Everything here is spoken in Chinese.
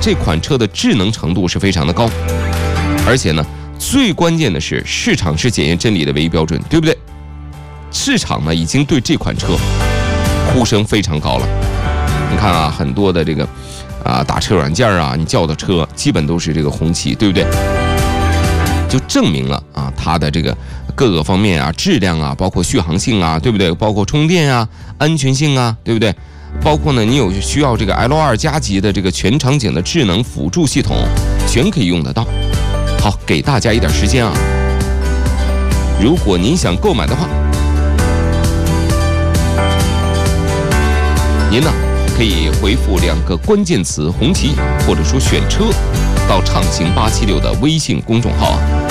这款车的智能程度是非常的高，而且呢，最关键的是市场是检验真理的唯一标准，对不对？市场呢已经对这款车呼声非常高了。你看啊，很多的这个打车软件啊，你叫的车基本都是这个红旗，对不对？就证明了啊，它的这个各个方面啊，质量啊，包括续航性啊，对不对？包括充电啊，安全性啊，对不对？包括呢，你有需要这个 L2 加级的这个全场景的智能辅助系统，全可以用得到。好，给大家一点时间啊，如果您想购买的话，您呢可以回复2个关键词红旗，或者说选车，到畅行876的微信公众号啊。